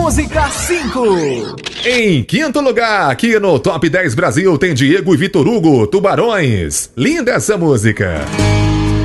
música 5. Em quinto lugar, aqui no Top 10 Brasil, tem Diego e Vitor Hugo, Tubarões. Linda essa música.